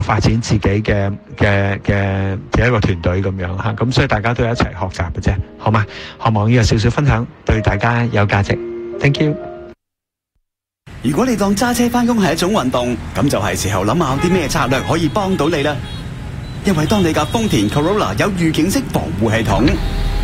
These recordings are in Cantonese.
發展自己嘅一個團隊咁樣嚇，咁所以大家都一齊學習嘅啫，好嘛？希望呢個少少分享對大家有價值。Thank you。 如果你當揸車返工係一種運動，咁就係時候諗下啲咩策略可以幫到你啦。因為當你架豐田 Corolla 有預警式防護系統，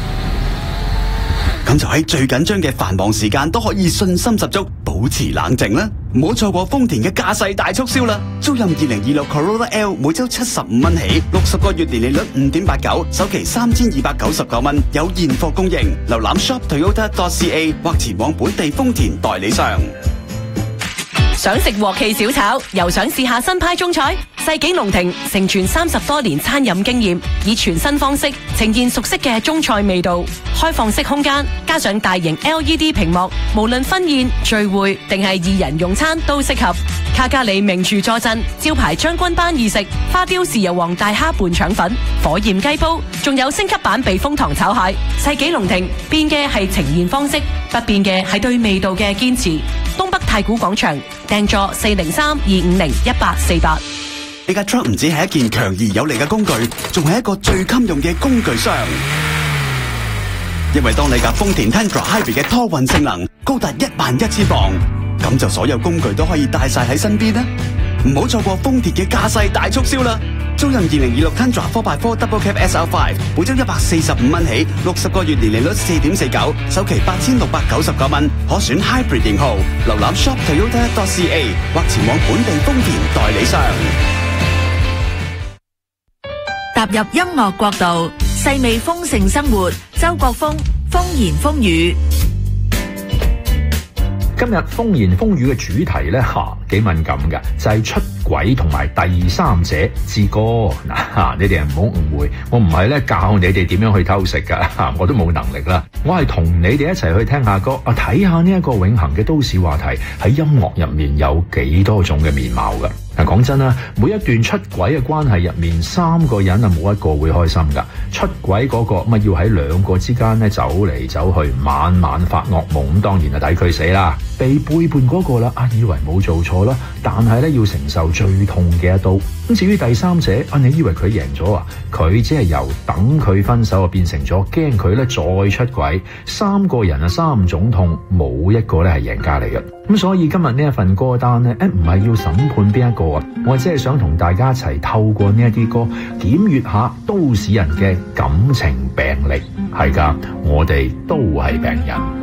咁就喺最緊張嘅繁忙時間都可以信心十足，保持冷靜啦。唔好錯過豐田嘅駕駛大促銷啦！租賃2026 Corolla L 每周75蚊起，60個月年利率5.89，首期3299蚊，有現貨供應。瀏覽 shop.toyota.ca 或前往本地豐田代理商。 想食鑊氣小炒，又想試下新派中菜？世紀龍庭承傳30多年餐飲經驗，以全新方式呈現熟悉嘅中菜味道。開放式空間，加上大型 LED 屏幕，無論婚宴、聚會定係2人用餐都適合。卡加里名廚坐鎮，招牌將軍班意食、花雕豉油皇大蝦拌腸粉、火焰雞煲，仲有升級版避風塘炒蟹。世紀龍庭變嘅係呈現方式，不變嘅係對味道嘅堅持。東北太古廣場訂座403-250-1848。 呢架 truck 唔止係一件強而有力嘅工具，仲係一個最襟用嘅工具箱。因為當你架豐田 Tundra Hybrid 嘅拖運性能高達11000磅，咁就所有工具都可以帶晒喺身邊啦。唔好錯過豐田嘅駕駛大促銷啦！租賃2026 Tundra 4x4 Double Cab SL5，每周145蚊起，60個月年利率4.49，首期8699蚊，可選 Hybrid 型號。瀏覽 shop.toyota.ca 或前往本地豐田代理商。 踏入音樂國度，細味豐盛生活。周國峰，風言風語。 今日風言風語嘅主題咧幾敏感嘅，就係出軌同埋第三者之歌。嗱，你哋唔好誤會，我唔係咧教你哋點樣去偷食噶，我都冇能力啦。我係同你哋一齊去聽下歌，睇下呢一個永恆嘅都市話題喺音樂入面有幾多種嘅面貌噶。嗱，講真啦，每一段出軌嘅關係入面，3個人冇一個會開心噶。出軌嗰個要喺2個之間咧走嚟走去，晚晚發惡夢，咁當然係抵佢死啦。被背叛嗰個啦，以為冇做錯啦，但係咧要承受最痛嘅一刀。咁至於第三者，你以為佢贏咗啊？佢只係由等佢分手變成咗驚佢咧再出軌。3個人3種痛，冇一個咧係贏家嚟嘅。咁所以今日呢一份歌單咧，唔係要審判邊一個啊，我只係想同大家一齊透過呢一啲歌檢閱下都市人嘅感情病歷。係噶，我哋都係病人。